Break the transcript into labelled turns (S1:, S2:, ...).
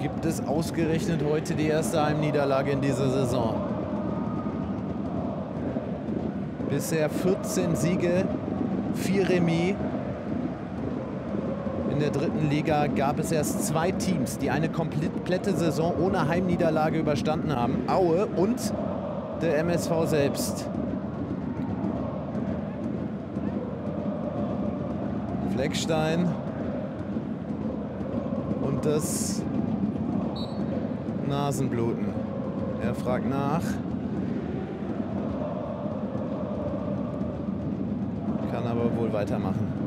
S1: gibt es ausgerechnet heute die erste Heimniederlage in dieser Saison. Bisher 14 Siege, 4 Remis. In der dritten Liga gab es erst 2 Teams, die eine komplette Saison ohne Heimniederlage überstanden haben. Aue und der MSV selbst. Fleckstein und das Nasenbluten. Er fragt nach. Kann aber wohl weitermachen.